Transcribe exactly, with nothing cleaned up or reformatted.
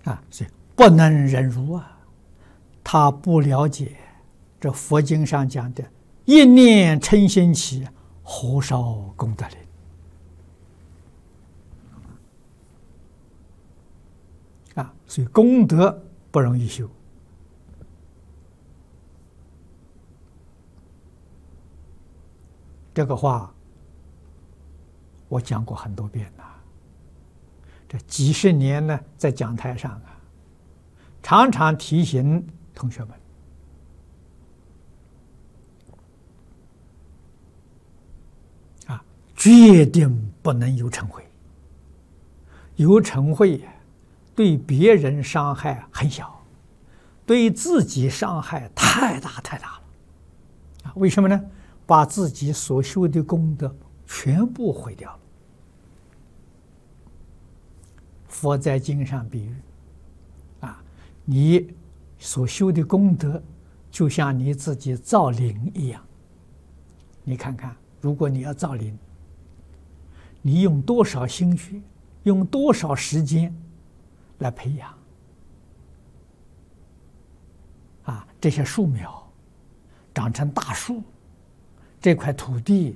啊，所以不能忍辱啊，他不了解这佛经上讲的“一念嗔心起，何少功德林”啊，所以功德不容易修。这个话我讲过很多遍了，这几十年呢，在讲台上啊，常常提醒同学们啊，决定不能有嗔恚。有嗔恚对别人伤害很小，对自己伤害太大太大了啊！为什么呢？把自己所修的功德全部毁掉了。佛在经上比喻啊，你所修的功德就像你自己造林一样。你看看，如果你要造林，你用多少心血，用多少时间来培养啊，这些树苗长成大树，这块土地